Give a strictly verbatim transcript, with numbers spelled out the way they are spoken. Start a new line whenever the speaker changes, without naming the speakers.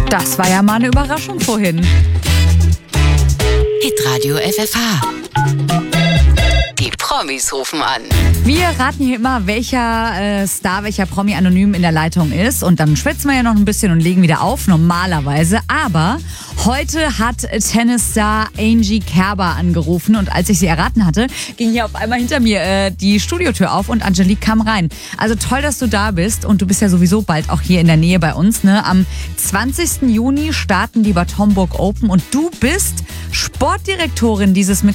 Das war ja mal eine Überraschung vorhin.
Hitradio F F H. Die Promis rufen an.
Wir raten hier immer, welcher äh, Star, welcher Promi anonym in der Leitung ist. Und dann schwitzen wir ja noch ein bisschen und legen wieder auf, normalerweise. Aber heute hat Tennisstar Angie Kerber angerufen. Und als ich sie erraten hatte, ging hier auf einmal hinter mir äh, die Studiotür auf und Angelique kam rein. Also toll, dass du da bist. Und du bist ja sowieso bald auch hier in der Nähe bei uns. Ne? Am zwanzigsten Juni starten die Bad Homburg Open. Und du bist Sportdirektorin dieses